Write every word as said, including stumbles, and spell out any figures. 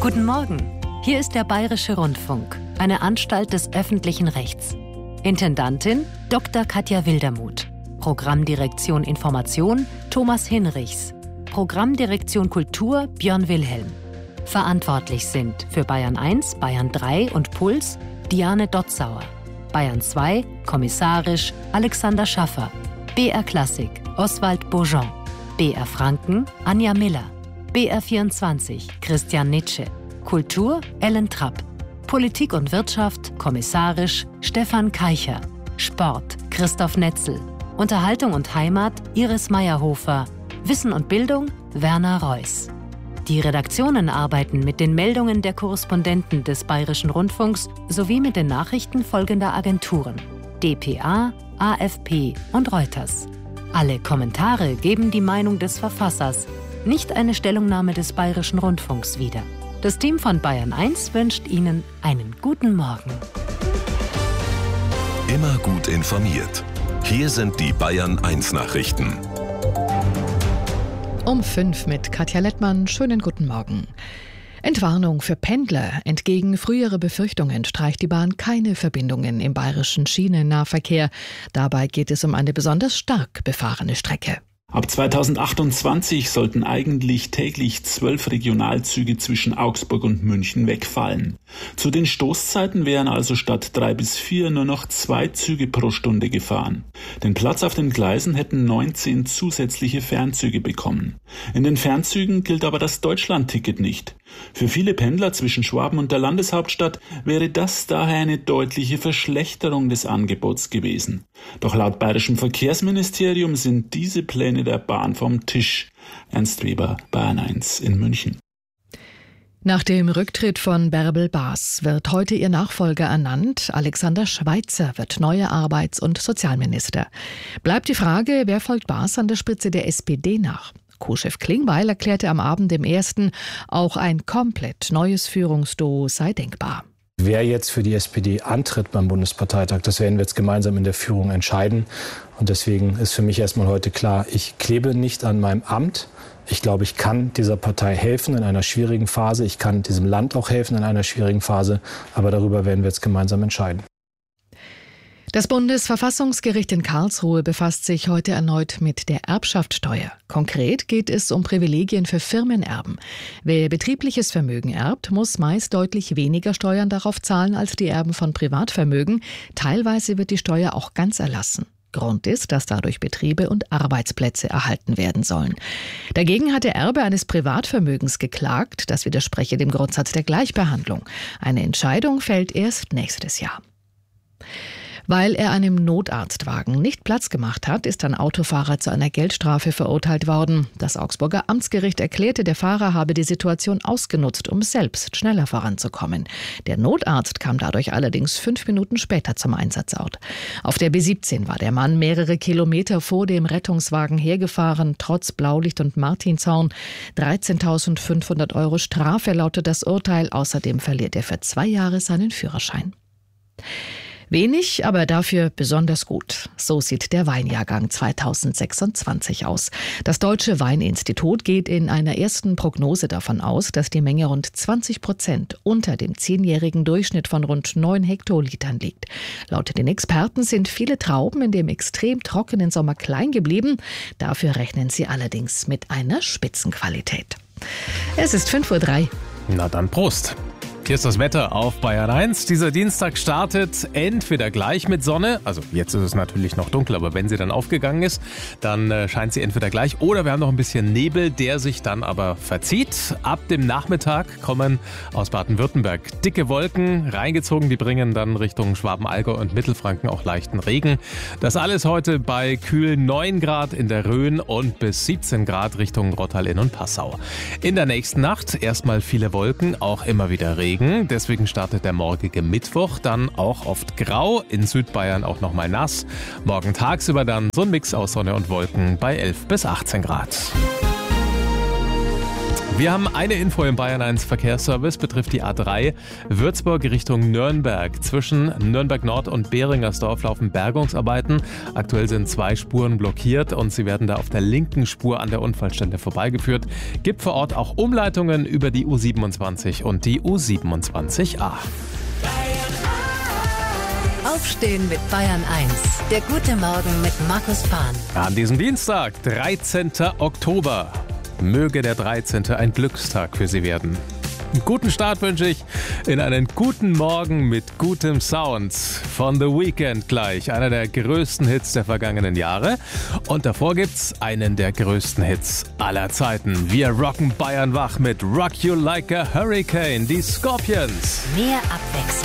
Guten Morgen. Hier ist der Bayerische Rundfunk, eine Anstalt des öffentlichen Rechts. Intendantin Doktor Katja Wildermuth. Programmdirektion Information Thomas Hinrichs. Programmdirektion Kultur Björn Wilhelm. Verantwortlich sind für Bayern eins, Bayern drei und Puls Diane Dotzauer. Bayern zwei, kommissarisch Alexander Schaffer. B R Klassik Oswald Beaujean. B R Franken Anja Miller. B R vierundzwanzig Christian Nitsche. Kultur Ellen Trapp. Politik und Wirtschaft kommissarisch Stefan Keicher. Sport Christoph Netzel. Unterhaltung und Heimat Iris Meyerhofer. Wissen und Bildung Werner Reuss. Die Redaktionen arbeiten mit den Meldungen der Korrespondenten des Bayerischen Rundfunks sowie mit den Nachrichten folgender Agenturen: D P A, A F P und Reuters. Alle Kommentare geben die Meinung des Verfassers, nicht eine Stellungnahme des Bayerischen Rundfunks wieder. Das Team von Bayern eins wünscht Ihnen einen guten Morgen. Immer gut informiert. Hier sind die Bayern eins Nachrichten. Um fünf mit Katja Lettmann. Schönen guten Morgen. Entwarnung für Pendler. Entgegen früherer Befürchtungen streicht die Bahn keine Verbindungen im bayerischen Schienennahverkehr. Dabei geht es um eine besonders stark befahrene Strecke. Ab zweitausendachtundzwanzig sollten eigentlich täglich zwölf Regionalzüge zwischen Augsburg und München wegfallen. Zu den Stoßzeiten wären also statt drei bis vier nur noch zwei Züge pro Stunde gefahren. Den Platz auf den Gleisen hätten neunzehn zusätzliche Fernzüge bekommen. In den Fernzügen gilt aber das Deutschlandticket nicht. Für viele Pendler zwischen Schwaben und der Landeshauptstadt wäre das daher eine deutliche Verschlechterung des Angebots gewesen. Doch laut Bayerischem Verkehrsministerium sind diese Pläne der Bahn vom Tisch. Ernst Weber, Bayern eins in München. Nach dem Rücktritt von Bärbel Baas wird heute ihr Nachfolger ernannt. Alexander Schweitzer wird neuer Arbeits- und Sozialminister. Bleibt die Frage, wer folgt Baas an der Spitze der S P D nach? Co-Chef Klingbeil erklärte am Abend im ersten, auch ein komplett neues Führungsduo sei denkbar. Wer jetzt für die S P D antritt beim Bundesparteitag, das werden wir jetzt gemeinsam in der Führung entscheiden. Und deswegen ist für mich erstmal heute klar, ich klebe nicht an meinem Amt. Ich glaube, ich kann dieser Partei helfen in einer schwierigen Phase. Ich kann diesem Land auch helfen in einer schwierigen Phase. Aber darüber werden wir jetzt gemeinsam entscheiden. Das Bundesverfassungsgericht in Karlsruhe befasst sich heute erneut mit der Erbschaftssteuer. Konkret geht es um Privilegien für Firmenerben. Wer betriebliches Vermögen erbt, muss meist deutlich weniger Steuern darauf zahlen als die Erben von Privatvermögen. Teilweise wird die Steuer auch ganz erlassen. Grund ist, dass dadurch Betriebe und Arbeitsplätze erhalten werden sollen. Dagegen hat der Erbe eines Privatvermögens geklagt. Das widerspreche dem Grundsatz der Gleichbehandlung. Eine Entscheidung fällt erst nächstes Jahr. Weil er einem Notarztwagen nicht Platz gemacht hat, ist ein Autofahrer zu einer Geldstrafe verurteilt worden. Das Augsburger Amtsgericht erklärte, der Fahrer habe die Situation ausgenutzt, um selbst schneller voranzukommen. Der Notarzt kam dadurch allerdings fünf Minuten später zum Einsatzort. Auf der B siebzehn war der Mann mehrere Kilometer vor dem Rettungswagen hergefahren, trotz Blaulicht und Martinshorn. dreizehntausendfünfhundert Euro Strafe lautet das Urteil. Außerdem verliert er für zwei Jahre seinen Führerschein. Wenig, aber dafür besonders gut. So sieht der Weinjahrgang zweitausendsechsundzwanzig aus. Das Deutsche Weininstitut geht in einer ersten Prognose davon aus, dass die Menge rund zwanzig Prozent unter dem zehnjährigen Durchschnitt von rund neun Hektolitern liegt. Laut den Experten sind viele Trauben in dem extrem trockenen Sommer klein geblieben. Dafür rechnen sie allerdings mit einer Spitzenqualität. Es ist fünf Uhr drei. Na dann Prost. Hier ist das Wetter auf Bayern eins. Dieser Dienstag startet entweder gleich mit Sonne, also jetzt ist es natürlich noch dunkel, aber wenn sie dann aufgegangen ist, dann äh, scheint sie entweder gleich oder wir haben noch ein bisschen Nebel, der sich dann aber verzieht. Ab dem Nachmittag kommen aus Baden-Württemberg dicke Wolken reingezogen, die bringen dann Richtung Schwaben-Allgäu und Mittelfranken auch leichten Regen. Das alles heute bei kühl neun Grad in der Rhön und bis siebzehn Grad Richtung Rottal-Inn und Passau. In der nächsten Nacht erstmal viele Wolken, auch immer wieder Regen. Deswegen startet der morgige Mittwoch dann auch oft grau, in Südbayern auch nochmal nass. Morgen tagsüber dann so ein Mix aus Sonne und Wolken bei elf bis achtzehn Grad. Wir haben eine Info im Bayern eins Verkehrsservice, betrifft die A drei Würzburg Richtung Nürnberg. Zwischen Nürnberg Nord und Beringersdorf laufen Bergungsarbeiten. Aktuell sind zwei Spuren blockiert und sie werden da auf der linken Spur an der Unfallstelle vorbeigeführt. Gibt vor Ort auch Umleitungen über die U siebenundzwanzig und die U siebenundzwanzig A. Aufstehen mit Bayern eins. Der gute Morgen mit Markus Bahn. An diesem Dienstag, dreizehnten Oktober. Möge der dreizehnte ein Glückstag für Sie werden. Einen guten Start wünsche ich in einen guten Morgen mit gutem Sound von The Weeknd gleich. Einer der größten Hits der vergangenen Jahre. Und davor gibt's einen der größten Hits aller Zeiten. Wir rocken Bayern wach mit Rock You Like a Hurricane, die Scorpions. Mehr Abwechslung.